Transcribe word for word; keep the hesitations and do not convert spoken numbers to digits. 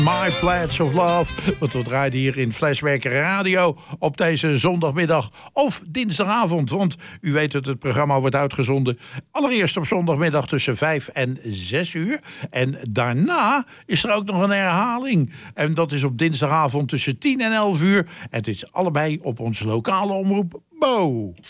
My Pledge of Love. Wat we draaien hier in Flashback Radio op deze zondagmiddag of dinsdagavond. Want u weet dat het programma wordt uitgezonden allereerst op zondagmiddag tussen vijf en zes uur. En daarna is er ook nog een herhaling. En dat is op dinsdagavond tussen tien en elf uur. En het is allebei op onze lokale omroep Bo.